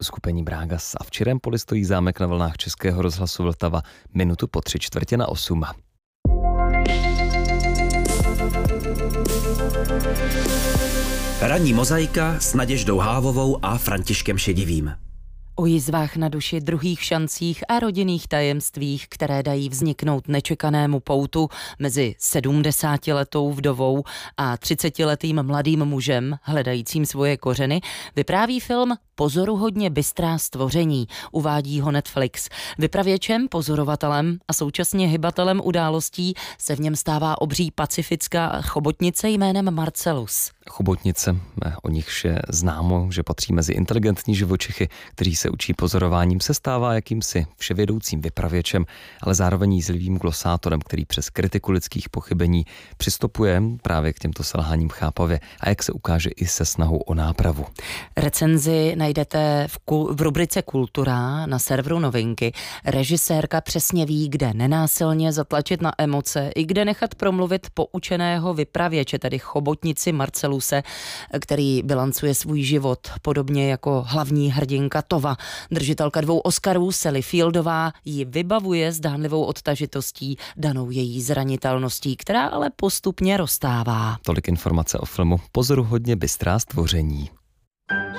Uskupení Brágas a v Čirempoli stojí zámek na vlnách Českého rozhlasu Vltava minutu po 7:45. Ranní mozaika s Naděždou Hávovou a Františkem Šedivým. O jizvách na duši, druhých šancích a rodinných tajemstvích, které dají vzniknout nečekanému poutu mezi 70letou vdovou a 30letým mladým mužem, hledajícím svoje kořeny, vypráví film Pozoruhodně bystrá stvoření. Uvádí ho Netflix. Vypravěčem, pozorovatelem a současně hybatelem událostí se v něm stává obří pacifická chobotnice jménem Marcelus. Chobotnice, o nichž je známo, že patří mezi inteligentní živočichy, kteří se učí pozorováním, se stává jakýmsi vševědoucím vypravěčem, ale zároveň jízlivým glosátorem, který přes kritiku lidských pochybení přistupuje právě k těmto selháním chápavě a jak se ukáže i se snahou o nápravu. Recenzi najdete v rubrice Kultura na serveru Novinky. Režisérka přesně ví, kde nenásilně zatlačit na emoce i kde nechat promluvit poučeného vypravěče, tedy chobotnici Marceluse, který bilancuje svůj život, podobně jako hlavní hrdinka Tova. Držitelka 2 Oscarů Sally Fieldová ji vybavuje zdánlivou odtažitostí, danou její zranitelností, která ale postupně roztává. Tolik informace o filmu Pozoruhodně bystrá stvoření.